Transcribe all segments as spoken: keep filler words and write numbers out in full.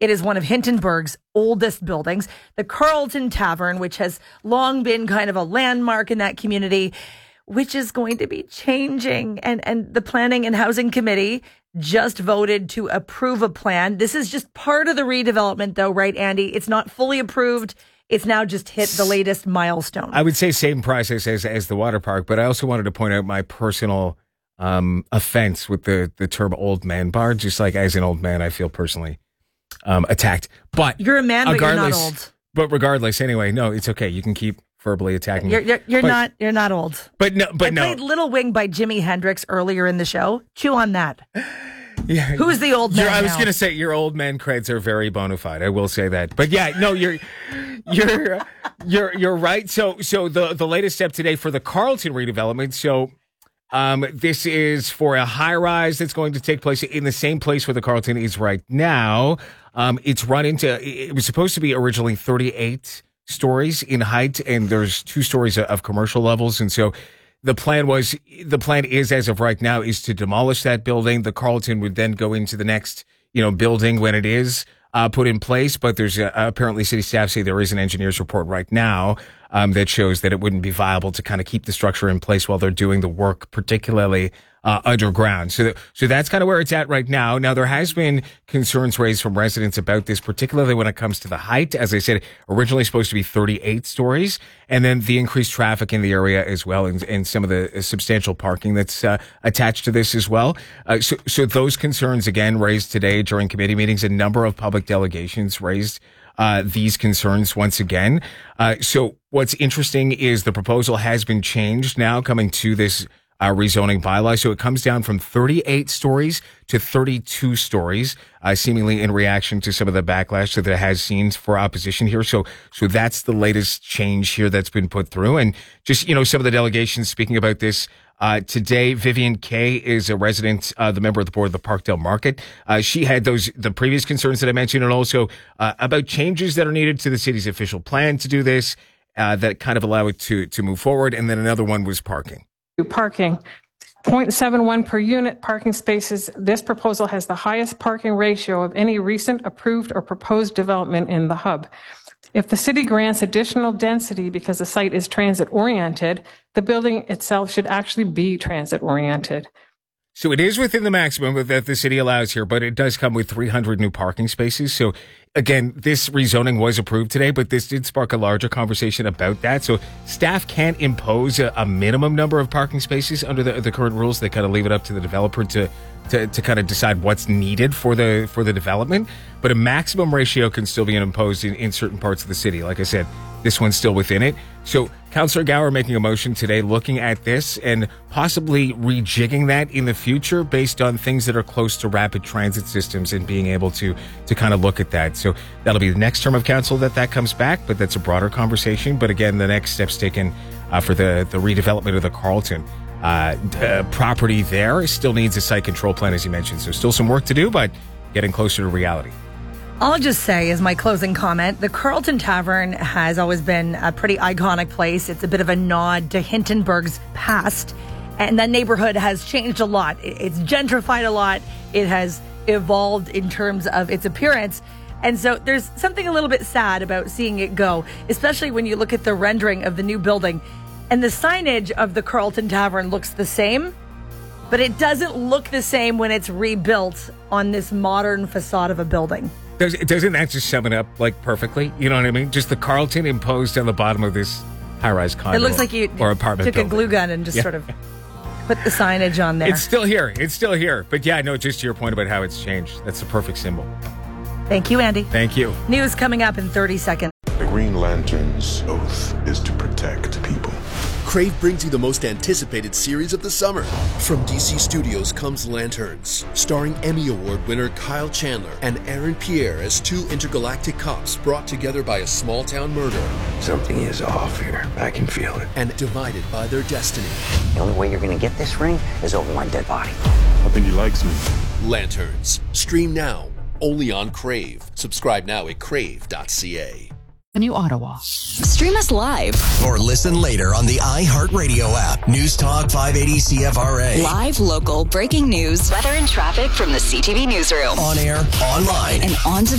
It is one of Hintonburg's oldest buildings. The Carlton Tavern, which has long been kind of a landmark in that community, which is going to be changing. And, and the Planning and Housing Committee just voted to approve a plan. This is just part of the redevelopment, though, right, Andy? It's not fully approved. It's now just hit the latest milestone. I would say same process as, as the water park, but I also wanted to point out my personal um, offense with the, the term old man bar. Just like as an old man, I feel personally um, attacked. But you're a man, but you're not old. But regardless, anyway, no, it's okay. You can keep verbally attacking you're, me. You're, you're but, not You're not old. But no, but I no. played Little Wing by Jimi Hendrix earlier in the show. Chew on that. Yeah. Who's the old man? I was now? going to say your old man creds are very bona fide. I will say that. But yeah, no, you're you're you're you're right. So so the the latest step today for the Carlton redevelopment. So um, this is for a high rise that's going to take place in the same place where the Carlton is right now. Um, it's run into. It was supposed to be originally thirty-eight stories in height, and there's two stories of commercial levels, and so. The plan was, the plan is as of right now is to demolish that building. The Carlton would then go into the next, you know, building when it is uh, put in place. But there's a, apparently city staff say there is an engineer's report right now um, that shows that it wouldn't be viable to kind of keep the structure in place while they're doing the work, particularly uh, underground. So, th- so that's kind of where it's at right now. Now, there has been concerns raised from residents about this, particularly when it comes to the height. As I said, originally supposed to be thirty-eight stories, and then the increased traffic in the area as well, and, and some of the substantial parking that's uh, attached to this as well. Uh, so, so those concerns again raised today during committee meetings. A number of public delegations raised uh, these concerns once again. Uh, so what's interesting is the proposal has been changed now coming to this Uh, rezoning bylaw. So it comes down from thirty-eight stories to thirty-two stories, uh, seemingly in reaction to some of the backlash that it has seen for opposition here. So, so that's the latest change here that's been put through. And just, you know, some of the delegations speaking about this, uh, today, Vivian Kay is a resident, uh, the member of the board of the Parkdale Market. Uh, she had those, the previous concerns that I mentioned, and also, uh, about changes that are needed to the city's official plan to do this, uh, that kind of allow it to, to move forward. And then another one was parking. Parking, zero point seven one per unit parking spaces. This proposal has the highest parking ratio of any recent approved or proposed development in the hub. If the city grants additional density because the site is transit oriented, the building itself should actually be transit oriented. So it is within the maximum that the city allows here, but it does come with three hundred new parking spaces. So again, this rezoning was approved today, but this did spark a larger conversation about that. So staff can't impose a, a minimum number of parking spaces under the, the current rules. They kind of leave it up to the developer to, to, to kind of decide what's needed for the, for the development. But a maximum ratio can still be imposed in, in certain parts of the city. Like I said, this one's still within it. So Councillor Gower making a motion today looking at this and possibly rejigging that in the future based on things that are close to rapid transit systems and being able to to kind of look at that. So that'll be the next term of council that that comes back, but that's a broader conversation. But again, the next steps taken uh, for the, the redevelopment of the Carlton uh, uh, property there still needs a site control plan, as you mentioned. So still some work to do, but getting closer to reality. I'll just say as my closing comment, the Carlton Tavern has always been a pretty iconic place. It's a bit of a nod to Hintonburg's past, and that neighborhood has changed a lot. It's gentrified a lot. It has evolved in terms of its appearance. And so there's something a little bit sad about seeing it go, especially when you look at the rendering of the new building. And the signage of the Carlton Tavern looks the same, but it doesn't look the same when it's rebuilt on this modern facade of a building. Does, doesn't that just sum it up like perfectly? You know what I mean? Just the Carlton imposed on the bottom of this high-rise condo. It looks like you or apartment took building. a glue gun and just Yeah. sort of put the signage on there. It's still here. It's still here. But yeah, no, just to your point about how it's changed. That's the perfect symbol. Thank you, Andy. Thank you. News coming up in thirty seconds. The Green Lantern's oath is to protect people. Crave brings you the most anticipated series of the summer. From D C Studios comes Lanterns, starring Emmy Award winner Kyle Chandler and Aaron Pierre as two intergalactic cops brought together by a small-town murder. Something is off here. I can feel it. And divided by their destiny. The only way you're going to get this ring is over my dead body. I think he likes me. Lanterns. Stream now, only on Crave. Subscribe now at crave dot c a. The new Ottawa. Stream us live. Or listen later on the iHeartRadio app. News Talk five eighty C F R A. Live, local, breaking news. Weather and traffic from the C T V newsroom. On air, online. And on demand.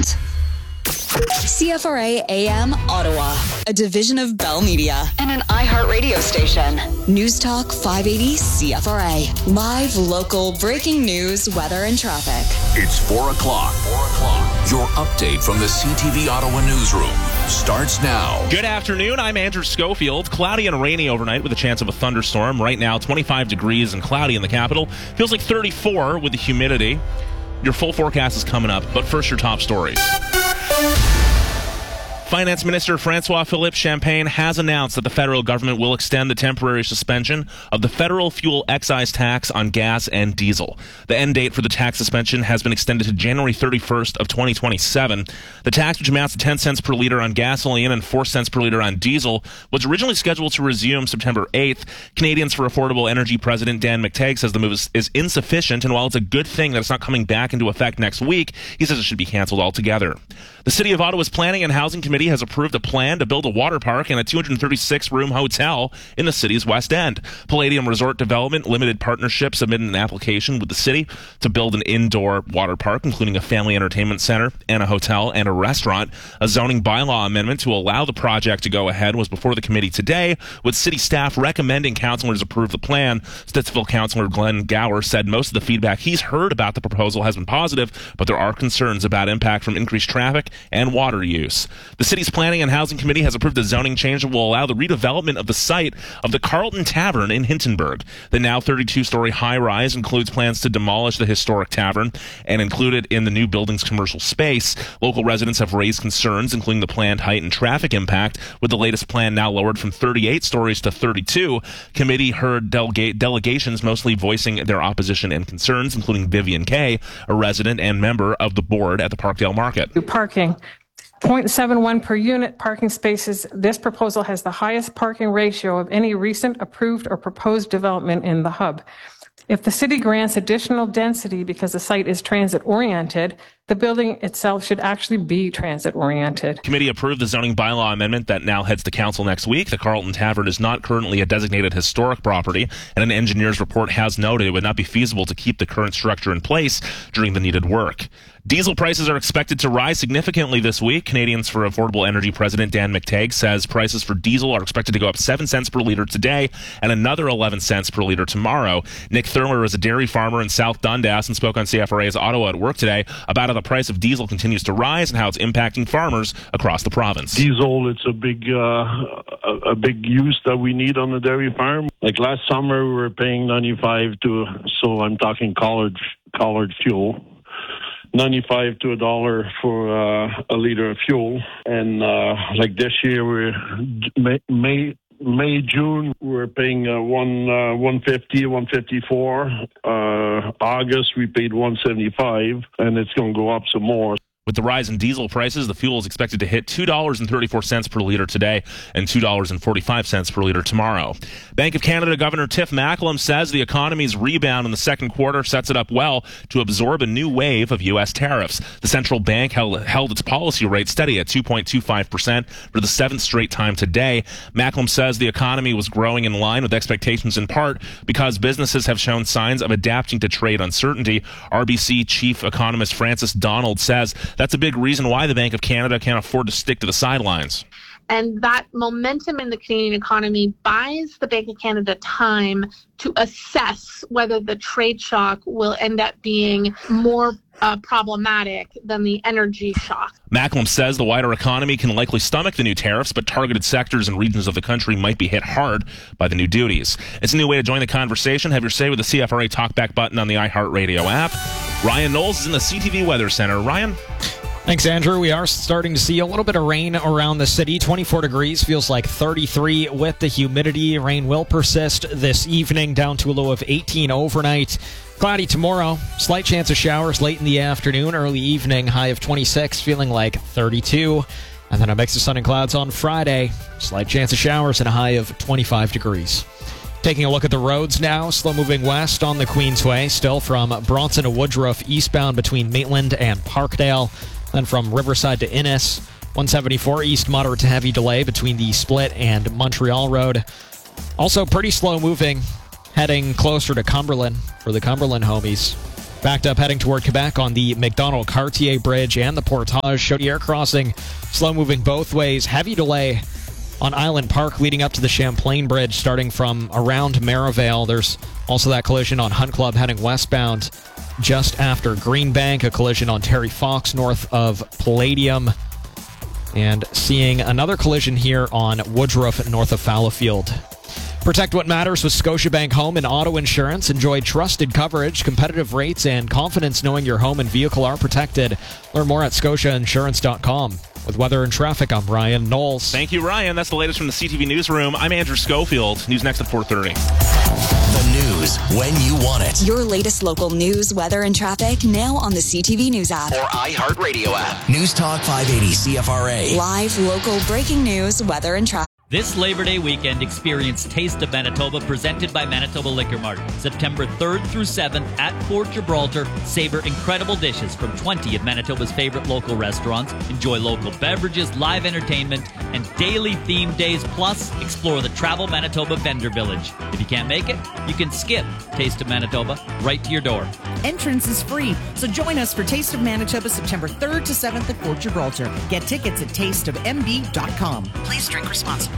Sound. C F R A A M Ottawa, a division of Bell Media and an iHeart radio station. News Talk five eighty C F R A. Live, local, breaking news, weather, and traffic. It's four o'clock. four o'clock. Your update from the C T V Ottawa newsroom starts now. Good afternoon. I'm Andrew Schofield. Cloudy and rainy overnight with a chance of a thunderstorm. Right now, twenty-five degrees and cloudy in the capital. Feels like thirty-four with the humidity. Your full forecast is coming up, but first your top stories. Finance Minister François-Philippe Champagne has announced that the federal government will extend the temporary suspension of the federal fuel excise tax on gas and diesel. The end date for the tax suspension has been extended to January thirty-first of twenty twenty-seven. The tax, which amounts to ten cents per liter on gasoline and four cents per liter on diesel, was originally scheduled to resume September eighth. Canadians for Affordable Energy President Dan McTeague says the move is, is insufficient, and while it's a good thing that it's not coming back into effect next week, he says it should be canceled altogether. The City of Ottawa's Planning and Housing Committee has approved a plan to build a water park and a two hundred thirty-six room hotel in the city's West End. Palladium Resort Development Limited Partnership submitted an application with the city to build an indoor water park, including a family entertainment center and a hotel and a restaurant. A zoning bylaw amendment to allow the project to go ahead was before the committee today, with city staff recommending councilors approve the plan. Stittsville Councilor Glenn Gower said most of the feedback he's heard about the proposal has been positive, but there are concerns about impact from increased traffic and water use. The city's Planning and Housing Committee has approved a zoning change that will allow the redevelopment of the site of the Carlton Tavern in Hintonburg. The now thirty-two story high-rise includes plans to demolish the historic tavern and include it in the new building's commercial space. Local residents have raised concerns, including the planned height and traffic impact, with the latest plan now lowered from thirty-eight stories to thirty-two. Committee heard delegate delegations mostly voicing their opposition and concerns, including Vivian Kay, a resident and member of the board at the Parkdale Market. Parking. zero point seven one per unit parking spaces. This proposal has the highest parking ratio of any recent approved or proposed development in the hub. If the city grants additional density because the site is transit-oriented, the building itself should actually be transit-oriented. Committee approved the zoning bylaw amendment that now heads to council next week. The Carlton Tavern is not currently a designated historic property, and an engineer's report has noted it would not be feasible to keep the current structure in place during the needed work. Diesel prices are expected to rise significantly this week. Canadians for Affordable Energy President Dan McTeague says prices for diesel are expected to go up seven cents per liter today and another eleven cents per liter tomorrow. Nick Thurler is a dairy farmer in South Dundas and spoke on C F R A's Ottawa at Work today about how the price of diesel continues to rise and how it's impacting farmers across the province. Diesel, it's a big, uh, a, a big use that we need on the dairy farm. Like last summer, we were paying ninety-five to, so I'm talking collard, collard fuel. ninety-five to a dollar for uh, a liter of fuel. And uh, like this year, we're May, May, May June, we're paying uh, one uh, one fifty, one fifty-four. Uh, August, we paid one seventy-five, and it's going to go up some more. With the rise in diesel prices, the fuel is expected to hit two dollars and thirty-four cents per liter today and two dollars and forty-five cents per liter tomorrow. Bank of Canada Governor Tiff Macklem says the economy's rebound in the second quarter sets it up well to absorb a new wave of U S tariffs. The central bank held, held its policy rate steady at two point two five percent for the seventh straight time today. Macklem says the economy was growing in line with expectations in part because businesses have shown signs of adapting to trade uncertainty. R B C chief economist Francis Donald says that's a big reason why the Bank of Canada can't afford to stick to the sidelines. And that momentum in the Canadian economy buys the Bank of Canada time to assess whether the trade shock will end up being more uh, problematic than the energy shock. Macklem says the wider economy can likely stomach the new tariffs, but targeted sectors and regions of the country might be hit hard by the new duties. It's a new way to join the conversation. Have your say with the C F R A Talkback button on the iHeartRadio app. Ryan Knowles is in the C T V Weather Center. Ryan? Thanks, Andrew. We are starting to see a little bit of rain around the city. twenty-four degrees, feels like thirty-three with the humidity. Rain will persist this evening, down to a low of eighteen overnight. Cloudy tomorrow, slight chance of showers late in the afternoon, early evening, high of twenty-six, feeling like thirty-two. And then a mix of sun and clouds on Friday, slight chance of showers and a high of twenty-five degrees. Taking a look at the roads now, slow moving west on the Queensway, still from Bronson to Woodruff, eastbound between Maitland and Parkdale. Then from Riverside to Innis, one seventy-four east, moderate to heavy delay between the Split and Montreal Road. Also pretty slow moving, heading closer to Cumberland for the Cumberland homies. Backed up heading toward Quebec on the McDonald-Cartier Bridge and the Portage Chaudière crossing. Slow moving both ways. Heavy delay on Island Park leading up to the Champlain Bridge starting from around Merivale. There's also that collision on Hunt Club heading westbound just after Greenbank. A collision on Terry Fox north of Palladium. And seeing another collision here on Woodruff north of Fallowfield. Protect what matters with Scotiabank Home and Auto Insurance. Enjoy trusted coverage, competitive rates, and confidence knowing your home and vehicle are protected. Learn more at scotia insurance dot com. With weather and traffic, I'm Ryan Knowles. Thank you, Ryan. That's the latest from the C T V Newsroom. I'm Andrew Schofield. News next at four thirty. The news when you want it. Your latest local news, weather, and traffic now on the C T V News app. Or iHeartRadio app. News Talk five eighty C F R A. Live, local, breaking news, weather, and traffic. This Labor Day weekend, experience Taste of Manitoba presented by Manitoba Liquor Mart. September third through seventh at Fort Gibraltar. Savor incredible dishes from twenty of Manitoba's favorite local restaurants. Enjoy local beverages, live entertainment, and daily themed days. Plus, explore the Travel Manitoba Vendor Village. If you can't make it, you can skip Taste of Manitoba right to your door. Entrance is free, so join us for Taste of Manitoba September third to seventh at Fort Gibraltar. Get tickets at taste of m b dot com. Please drink responsibly.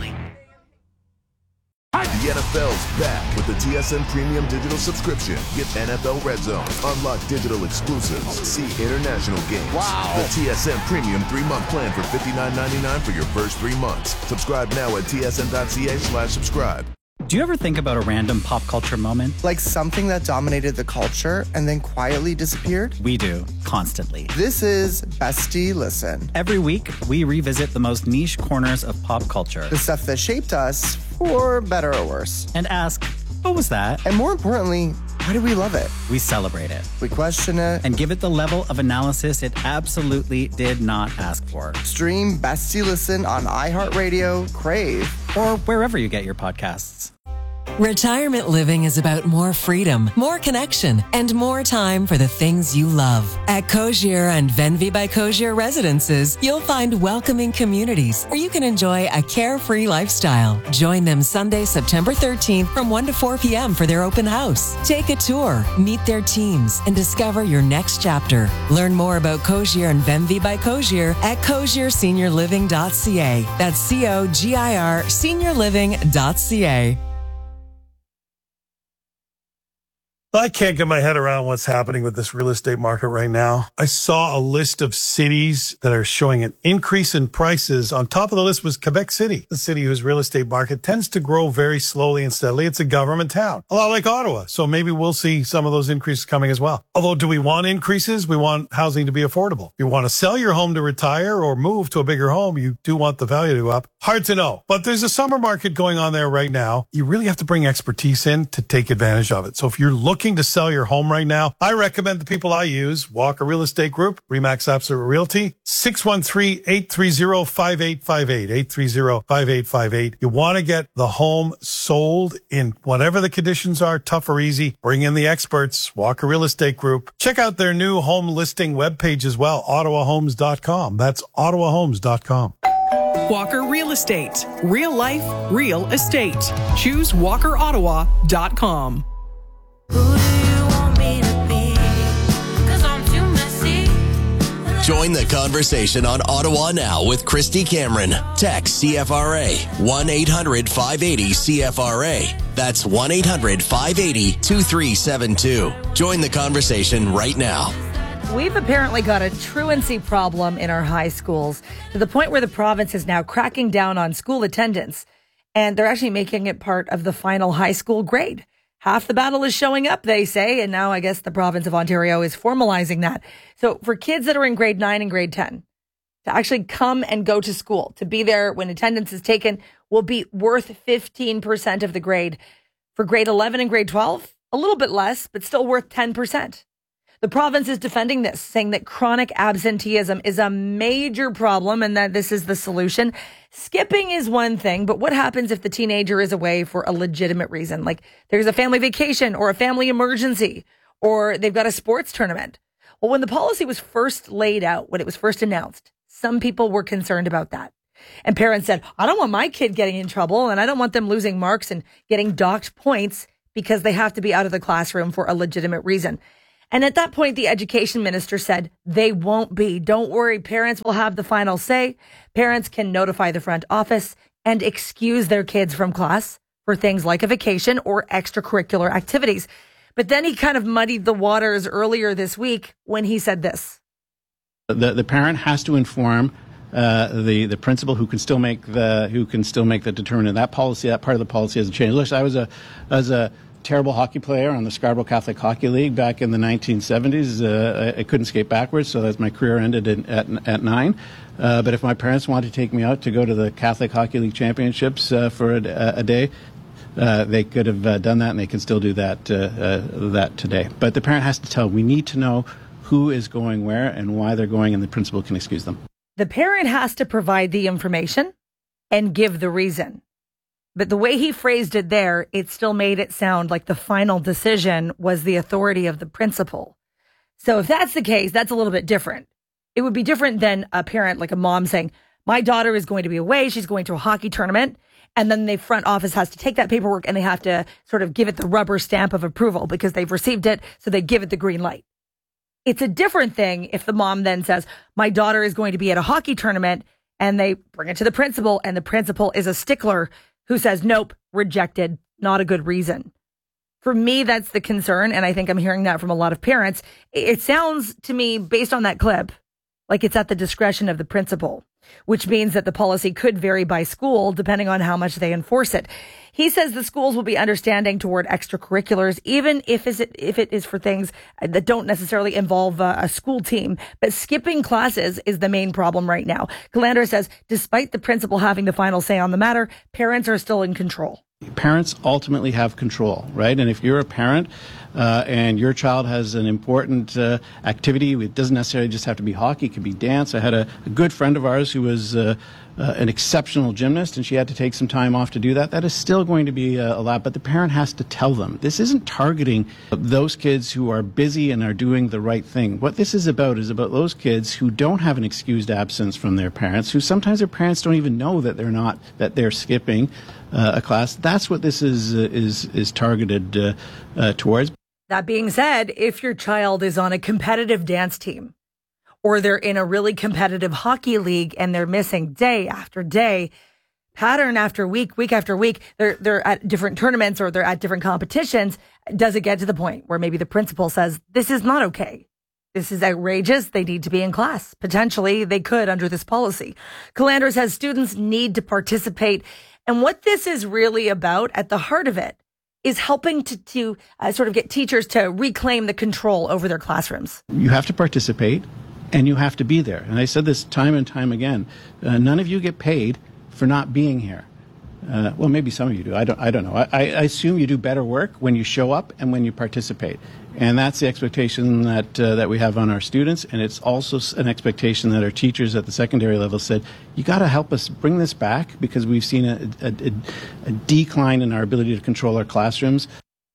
The N F L's back with the T S N Premium Digital Subscription. Get N F L Red Zone, unlock digital exclusives, see international games. Wow. The T S N Premium three-month plan for fifty-nine ninety-nine for your first three months. Subscribe now at T S N dot C A slash subscribe. Do you ever think about a random pop culture moment? Like something that dominated the culture and then quietly disappeared? We do, constantly. This is Bestie Listen. Every week, we revisit the most niche corners of pop culture. The stuff that shaped us, for better or worse. And ask, what was that? And more importantly, why do we love it? We celebrate it. We question it. And give it the level of analysis it absolutely did not ask for. Stream Bestie Listen on iHeartRadio, Crave, or wherever you get your podcasts. Retirement living is about more freedom, more connection, and more time for the things you love. At Cogier and Venvi by Cogier Residences, you'll find welcoming communities where you can enjoy a carefree lifestyle. Join them Sunday, September thirteenth from one to four p.m. for their open house. Take a tour, meet their teams, and discover your next chapter. Learn more about Cogier and Venvi by Cogier at cogier senior living dot c a. That's C O G I R senior living dot c a. I can't get my head around what's happening with this real estate market right now. I saw a list of cities that are showing an increase in prices. On top of the list was Quebec City, the city whose real estate market tends to grow very slowly and steadily. It's a government town, a lot like Ottawa. So maybe we'll see some of those increases coming as well. Although, do we want increases? We want housing to be affordable. If you want to sell your home to retire or move to a bigger home, you do want the value to go up. Hard to know. But there's a summer market going on there right now. You really have to bring expertise in to take advantage of it. So if you're looking to sell your home right now, I recommend the people I use, Walker Real Estate Group, Remax Absolute Realty, six one three, eight three zero, five eight five eight, eight three zero, five eight five eight. You want to get the home sold in whatever the conditions are, tough or easy. Bring in the experts, Walker Real Estate Group. Check out their new home listing webpage as well, ottawa homes dot com. That's ottawa homes dot com. Walker Real Estate. Real life, real estate. Choose walker ottawa dot com. Join the conversation on Ottawa Now with Christy Cameron. Text C F R A one eight hundred five eighty C F R A. That's one eight hundred five eighty two three seven two. Join the conversation right now. We've apparently got a truancy problem in our high schools to the point where the province is now cracking down on school attendance, and they're actually making it part of the final high school grade. Half the battle is showing up, they say, and now I guess the province of Ontario is formalizing that. So for kids that are in grade nine and grade ten, to actually come and go to school, to be there when attendance is taken, will be worth fifteen percent of the grade. For grade eleven and grade twelve, a little bit less, but still worth ten percent. The province is defending this, saying that chronic absenteeism is a major problem and that this is the solution. Skipping is one thing, but what happens if the teenager is away for a legitimate reason? Like there's a family vacation or a family emergency, or they've got a sports tournament. Well, when the policy was first laid out, when it was first announced, some people were concerned about that. And parents said, I don't want my kid getting in trouble, and I don't want them losing marks and getting docked points because they have to be out of the classroom for a legitimate reason. And at that point, the education minister said, they won't be. Don't worry, parents will have the final say. Parents can notify the front office and excuse their kids from class for things like a vacation or extracurricular activities. But then he kind of muddied the waters earlier this week when he said this. The the parent has to inform uh, the the principal, who can still make the who can still make the determinant. That policy, that part of the policy hasn't changed. Look, I was a as a terrible hockey player on the Scarborough Catholic Hockey League back in the nineteen seventies. Uh, I, I couldn't skate backwards, so that's my career ended in, at at nine. Uh, but if my parents wanted to take me out to go to the Catholic Hockey League Championships uh, for a, a day, uh, they could have uh, done that, and they can still do that uh, uh, that today. But the parent has to tell. We need to know who is going where and why they're going, and the principal can excuse them. The parent has to provide the information and give the reason. But the way he phrased it there, it still made it sound like the final decision was the authority of the principal. So if that's the case, that's a little bit different. It would be different than a parent, like a mom saying, my daughter is going to be away. She's going to a hockey tournament. And then the front office has to take that paperwork and they have to sort of give it the rubber stamp of approval because they've received it. So they give it the green light. It's a different thing if the mom then says, my daughter is going to be at a hockey tournament, and they bring it to the principal, and the principal is a stickler who says, nope, rejected, not a good reason. For me, that's the concern, and I think I'm hearing that from a lot of parents. It sounds to me, based on that clip, like it's at the discretion of the principal, which means that the policy could vary by school depending on how much they enforce it. He says the schools will be understanding toward extracurriculars, even if is it if it is for things that don't necessarily involve a, a school team. But skipping classes is the main problem right now. Calandra says, despite the principal having the final say on the matter, parents are still in control. Parents ultimately have control, right? And if you're a parent uh, and your child has an important uh, activity, it doesn't necessarily just have to be hockey, it could be dance. I had a, a good friend of ours who was uh, uh, an exceptional gymnast, and she had to take some time off to do that. That is still going to be uh, allowed, but the parent has to tell them. This isn't targeting those kids who are busy and are doing the right thing. What this is about is about those kids who don't have an excused absence from their parents, who sometimes their parents don't even know that they're not, that they're skipping Uh, a class. That's what this is uh, is is targeted uh, uh, towards. That being said, if your child is on a competitive dance team or they're in a really competitive hockey league and they're missing day after day, pattern after week, week after week, they're they're at different tournaments or they're at different competitions, does it get to the point where maybe the principal says, this is not okay? This is outrageous. They need to be in class. Potentially, they could under this policy. Calandra says students need to participate. And what this is really about at the heart of it is helping to, to uh, sort of get teachers to reclaim the control over their classrooms. You have to participate and you have to be there. And I said this time and time again. Uh, none of you get paid for not being here. Uh, well, maybe some of you do. I don't, I don't know. I, I assume you do better work when you show up and when you participate. And that's the expectation that uh, that we have on our students. And it's also an expectation that our teachers at the secondary level said, you got to help us bring this back because we've seen a, a, a decline in our ability to control our classrooms.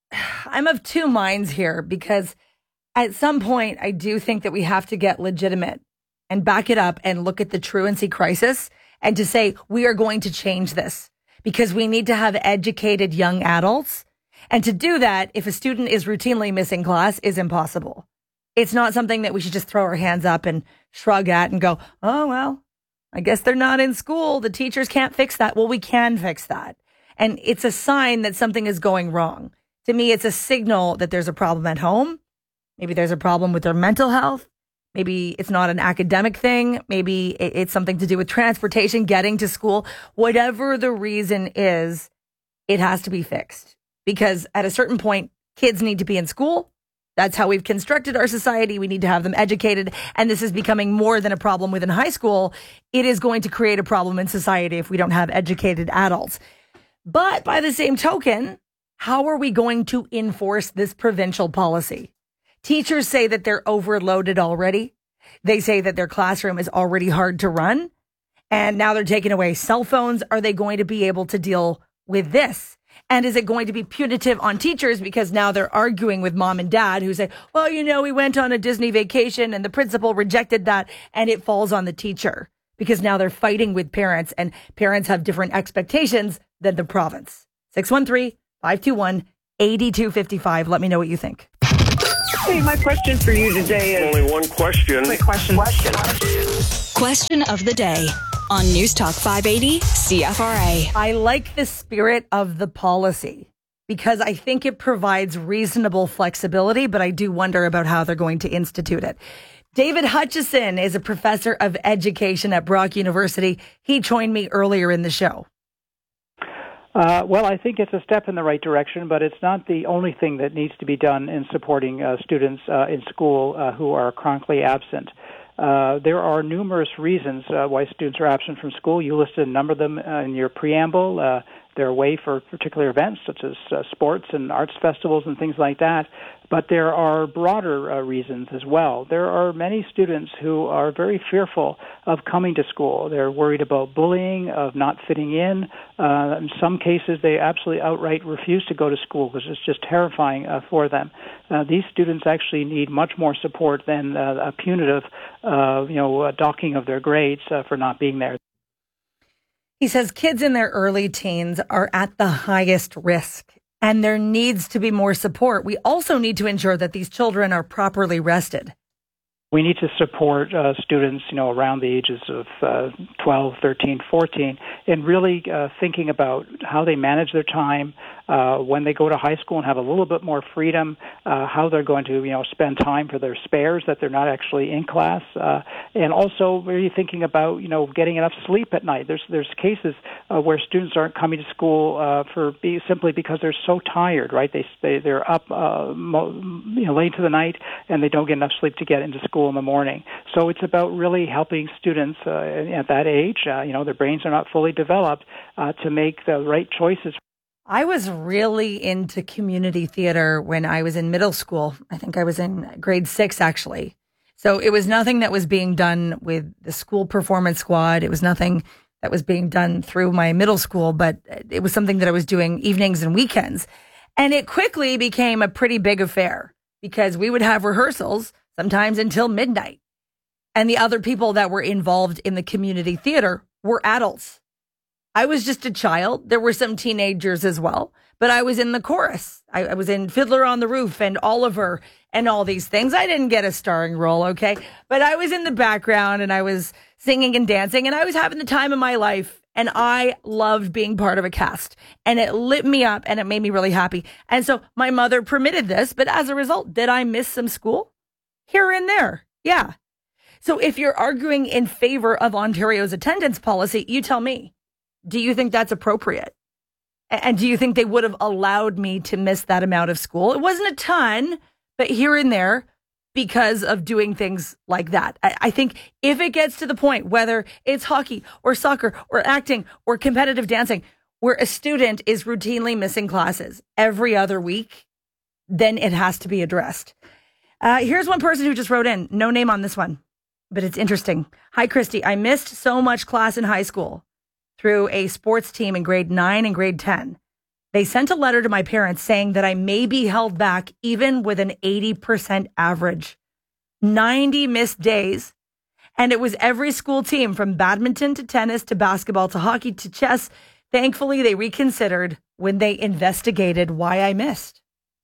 I'm of two minds here because at some point, I do think that we have to get legitimate and back it up and look at the truancy crisis and to say, we are going to change this because we need to have educated young adults. And to do that, if a student is routinely missing class, is impossible. It's not something that we should just throw our hands up and shrug at and go, oh, well, I guess they're not in school. The teachers can't fix that. Well, we can fix that. And it's a sign that something is going wrong. To me, it's a signal that there's a problem at home. Maybe there's a problem with their mental health. Maybe it's not an academic thing. Maybe it's something to do with transportation, getting to school. Whatever the reason is, it has to be fixed. Because at a certain point, kids need to be in school. That's how we've constructed our society. We need to have them educated. And this is becoming more than a problem within high school. It is going to create a problem in society if we don't have educated adults. But by the same token, how are we going to enforce this provincial policy? Teachers say that they're overloaded already. They say that their classroom is already hard to run. And now they're taking away cell phones. Are they going to be able to deal with this? And is it going to be punitive on teachers because now they're arguing with mom and dad who say, well, you know, we went on a Disney vacation and the principal rejected that, and it falls on the teacher because now they're fighting with parents and parents have different expectations than the province. six one three, five two one, eight two five five. Let me know what you think. Hey, my question for you today is... Only one question. Quick question. Question. Question of the day on News Talk five eighty C F R A. I like the spirit of the policy because I think it provides reasonable flexibility, but I do wonder about how they're going to institute it. David Hutchison is a professor of education at Brock University. He joined me earlier in the show. Uh, well, I think it's a step in the right direction, but it's not the only thing that needs to be done in supporting uh, students uh, in school uh, who are chronically absent. Uh, there are numerous reasons uh, why students are absent from school. You listed a number of them uh, in your preamble. Uh, they're away for particular events such as uh, sports and arts festivals and things like that. But there are broader uh, reasons as well. There are many students who are very fearful of coming to school. They're worried about bullying, of not fitting in. Uh, in some cases, they absolutely outright refuse to go to school because it's just terrifying uh, for them. Uh, these students actually need much more support than uh, a punitive, uh, you know, uh, docking of their grades uh, for not being there. He says kids in their early teens are at the highest risk, and there needs to be more support. We also need to ensure that these children are properly rested. We need to support uh, students, you know, around the ages of uh, twelve, thirteen, fourteen, in really uh, thinking about how they manage their time uh, when they go to high school and have a little bit more freedom, uh, how they're going to, you know, spend time for their spares that they're not actually in class, uh, and also really thinking about, you know, getting enough sleep at night. There's there's cases uh, where students aren't coming to school uh, for be, simply because they're so tired, right? They, they they're up, uh, mo- you know, late into the night and they don't get enough sleep to get into school in the morning. So it's about really helping students uh, at that age, uh, you know, their brains are not fully developed, uh, to make the right choices. I was really into community theater when I was in middle school. I think I was in grade six, actually. So it was nothing that was being done with the school performance squad. It was nothing that was being done through my middle school, but it was something that I was doing evenings and weekends. And it quickly became a pretty big affair because we would have rehearsals sometimes until midnight. And the other people that were involved in the community theater were adults. I was just a child. There were some teenagers as well, but I was in the chorus. I, I was in Fiddler on the Roof and Oliver and all these things. I didn't get a starring role, okay? But I was in the background and I was singing and dancing and I was having the time of my life. And I loved being part of a cast and it lit me up and it made me really happy. And so my mother permitted this, but as a result, did I miss some school? Here and there. Yeah. So if you're arguing in favor of Ontario's attendance policy, you tell me, do you think that's appropriate? And do you think they would have allowed me to miss that amount of school? It wasn't a ton, but here and there because of doing things like that. I think if it gets to the point, whether it's hockey or soccer or acting or competitive dancing, where a student is routinely missing classes every other week, then it has to be addressed. Uh, here's one person who just wrote in, no name on this one, but it's interesting. Hi, Christy. I missed so much class in high school through a sports team in grade nine and grade ten. They sent a letter to my parents saying that I may be held back even with an eighty percent average. ninety missed days. And it was every school team from badminton to tennis to basketball to hockey to chess. Thankfully, they reconsidered when they investigated why I missed.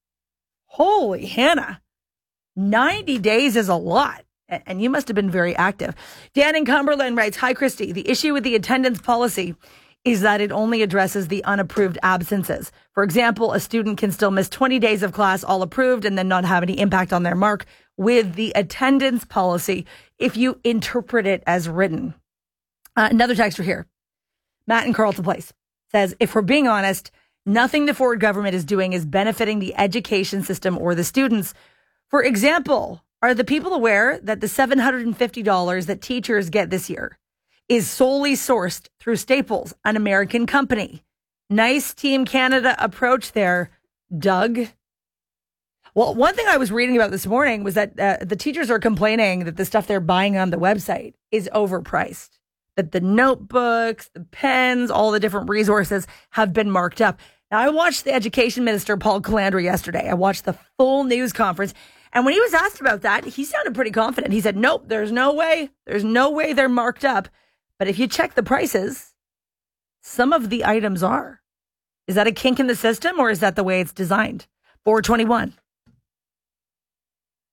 Holy Hannah. ninety days is a lot. And you must have been very active. Dan in Cumberland writes, hi, Christy. The issue with the attendance policy is that it only addresses the unapproved absences. For example, a student can still miss twenty days of class, all approved, and then not have any impact on their mark. With the attendance policy, if you interpret it as written. Uh, another texter here, Matt in Carleton Place, says, if we're being honest, nothing the Ford government is doing is benefiting the education system or the students. For example, are the people aware that the seven hundred fifty dollars that teachers get this year is solely sourced through Staples, an American company? Nice Team Canada approach there, Doug. Well, one thing I was reading about this morning was that uh, the teachers are complaining that the stuff they're buying on the website is overpriced, that the notebooks, the pens, all the different resources have been marked up. Now, I watched the Education Minister, Paul Calandra, yesterday. I watched the full news conference. And when he was asked about that, he sounded pretty confident. He said, nope, there's no way. There's no way they're marked up. But if you check the prices, some of the items are. Is that a kink in the system or is that the way it's designed? four twenty-one.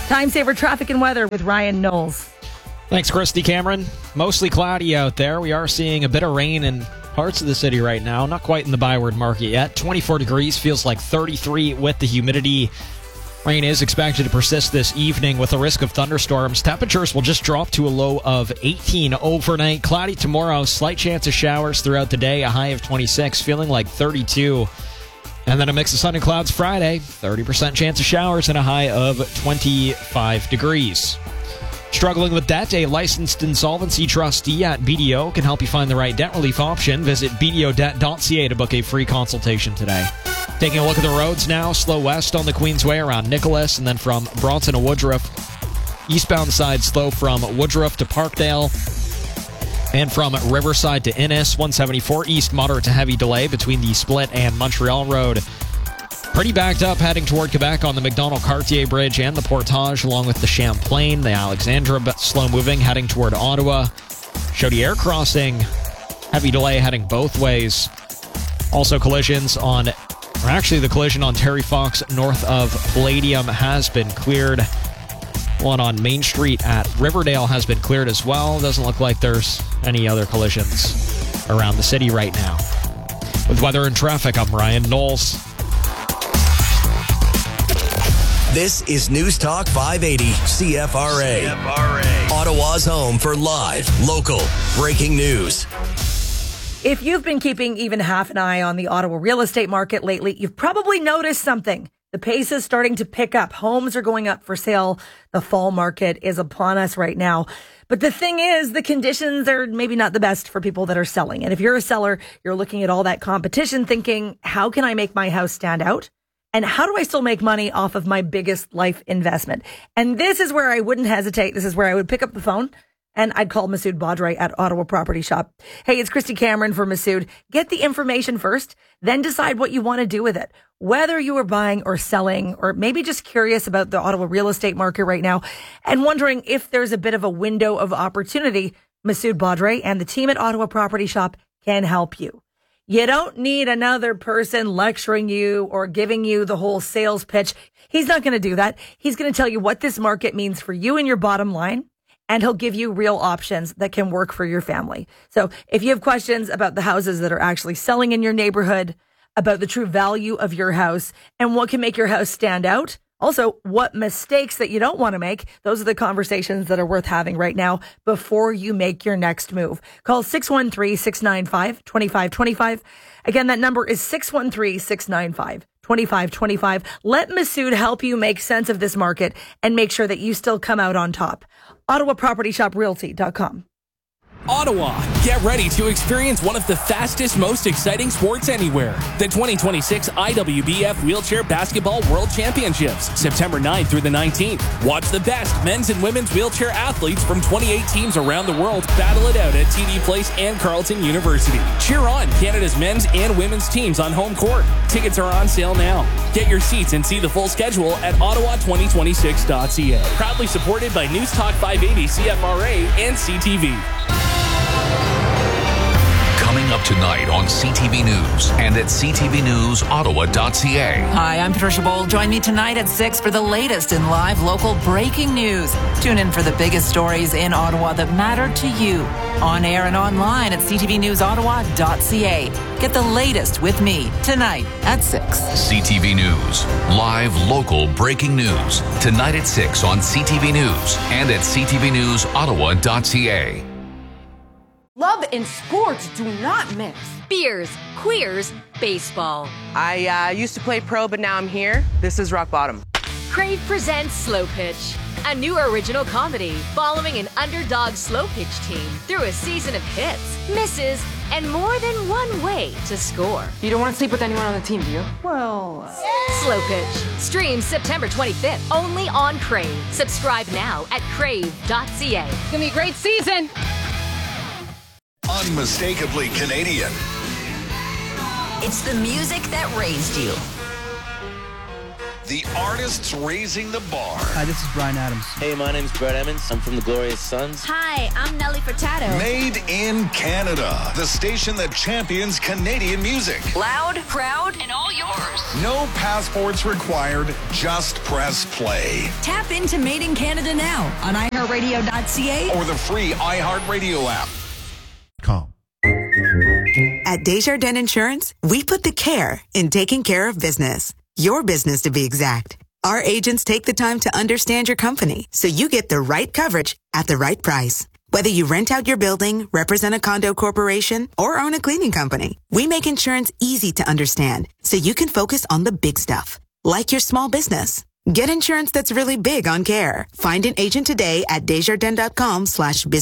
Time saver traffic and weather with Ryan Knowles. Thanks, Christy Cameron. Mostly cloudy out there. We are seeing a bit of rain in parts of the city right now. Not quite in the Byward Market yet. twenty-four degrees, feels like thirty-three with the humidity. Rain is expected to persist this evening with a risk of thunderstorms. Temperatures will just drop to a low of eighteen overnight. Cloudy tomorrow, slight chance of showers throughout the day, a high of twenty-six, feeling like thirty-two. And then a mix of sun and clouds Friday, thirty percent chance of showers and a high of twenty-five degrees. Struggling with debt? A licensed insolvency trustee at B D O can help you find the right debt relief option. Visit b d o debt dot c a to book a free consultation today. Taking a look at the roads now. Slow west on the Queensway around Nicholas, and then from Bronson to Woodruff. Eastbound side slow from Woodruff to Parkdale. And from Riverside to Innis. one seventy-four east, moderate to heavy delay between the Split and Montreal Road. Pretty backed up heading toward Quebec on the Macdonald-Cartier Bridge and the Portage, along with the Champlain. The Alexandra slow moving heading toward Ottawa. Chaudière crossing, heavy delay heading both ways. Also collisions on, or actually the collision on Terry Fox north of Palladium has been cleared. One on Main Street at Riverdale has been cleared as well. Doesn't look like there's any other collisions around the city right now. With weather and traffic, I'm Ryan Knowles. This is News Talk five eighty C F R A. C F R A. Ottawa's home for live, local, breaking news. If you've been keeping even half an eye on the Ottawa real estate market lately, you've probably noticed something. The pace is starting to pick up. Homes are going up for sale. The fall market is upon us right now. But the thing is, the conditions are maybe not the best for people that are selling. And if you're a seller, you're looking at all that competition thinking, how can I make my house stand out? And how do I still make money off of my biggest life investment? And this is where I wouldn't hesitate. This is where I would pick up the phone and I'd call Masood Badre at Ottawa Property Shop. Hey, it's Christy Cameron for Masood. Get the information first, then decide what you want to do with it. Whether you are buying or selling, or maybe just curious about the Ottawa real estate market right now and wondering if there's a bit of a window of opportunity, Masood Badre and the team at Ottawa Property Shop can help you. You don't need another person lecturing you or giving you the whole sales pitch. He's not going to do that. He's going to tell you what this market means for you and your bottom line, and he'll give you real options that can work for your family. So if you have questions about the houses that are actually selling in your neighborhood, about the true value of your house, and what can make your house stand out, also what mistakes that you don't want to make, those are the conversations that are worth having right now before you make your next move. Call six one three, six nine five, two five two five. Again, that number is six one three, six nine five, two five two five. Let Masood help you make sense of this market and make sure that you still come out on top. Ottawa Property Shop Realty dot com. Ottawa, get ready to experience one of the fastest, most exciting sports anywhere. The twenty twenty-six I W B F Wheelchair Basketball World Championships, September ninth through the nineteenth. Watch the best men's and women's wheelchair athletes from twenty-eight teams around the world battle it out at T D Place and Carleton University. Cheer on Canada's men's and women's teams on home court. Tickets are on sale now. Get your seats and see the full schedule at ottawa twenty twenty-six dot c a. Proudly supported by News Talk five eighty C F R A and C T V. Coming up tonight on C T V News and at c t v news ottawa dot c a. Hi, I'm Patricia Bowl. Join me tonight at six for the latest in live local breaking news. Tune in for the biggest stories in Ottawa that matter to you. On air and online at c t v news ottawa dot c a. Get the latest with me tonight at six. C T V News. Live local breaking news. Tonight at six on C T V News and at c t v news ottawa dot c a. Love and sports do not mix. Beers, queers, baseball. I uh, used to play pro, but now I'm here. This is rock bottom. Crave presents Slow Pitch, a new original comedy following an underdog slow pitch team through a season of hits, misses, and more than one way to score. You don't want to sleep with anyone on the team, do you? Well... Uh... Slow Pitch. Streams September twenty-fifth, only on Crave. Subscribe now at crave dot c a. It's going to be a great season. Unmistakably the artists raising the bar. Hi, this is Brian Adams. Hey, my name's Brett Emmons. I'm from the Glorious Sons. Hi, I'm Nelly Furtado. Made in Canada, the station that champions Canadian music. Loud, proud, and all yours. No passports required, just press play. Tap into Made in Canada now on i heart radio dot c a or the free iHeartRadio app. Com. At Desjardins Insurance, we put the care in taking care of business. Your business, to be exact. Our agents take the time to understand your company so you get the right coverage at the right price. Whether you rent out your building, represent a condo corporation, or own a cleaning company, we make insurance easy to understand so you can focus on the big stuff, like your small business. Get insurance that's really big on care. Find an agent today at desjardins dot com slash business.